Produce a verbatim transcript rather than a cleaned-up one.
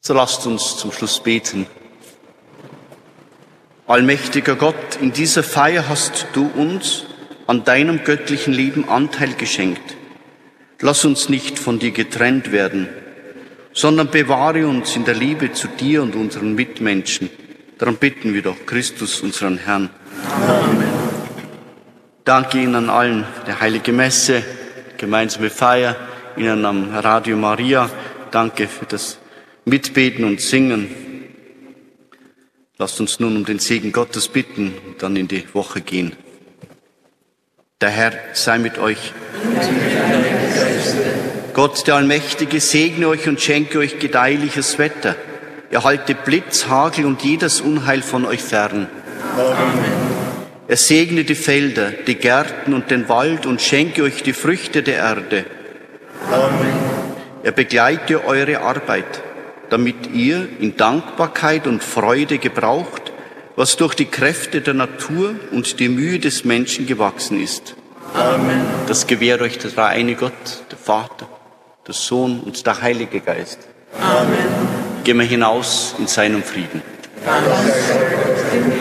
So lasst uns zum Schluss beten. Allmächtiger Gott, in dieser Feier hast du uns an deinem göttlichen Leben Anteil geschenkt. Lass uns nicht von dir getrennt werden, sondern bewahre uns in der Liebe zu dir und unseren Mitmenschen. Darum bitten wir doch Christus, unseren Herrn. Amen. Danke Ihnen an allen, der Heilige Messe, gemeinsame Feier, Ihnen am Radio Maria. Danke für das Mitbeten und Singen. Lasst uns nun um den Segen Gottes bitten und dann in die Woche gehen. Der Herr sei mit euch. Gott, der Allmächtige, segne euch und schenke euch gedeihliches Wetter. Erhalte Blitz, Hagel und jedes Unheil von euch fern. Amen. Er segne die Felder, die Gärten und den Wald und schenke euch die Früchte der Erde. Amen. Er begleite eure Arbeit, damit ihr in Dankbarkeit und Freude gebraucht, was durch die Kräfte der Natur und die Mühe des Menschen gewachsen ist. Amen. Das gewährt euch der dreieine Gott, der Vater, der Sohn und der Heilige Geist. Amen. Gehen wir hinaus in seinem Frieden. Amen.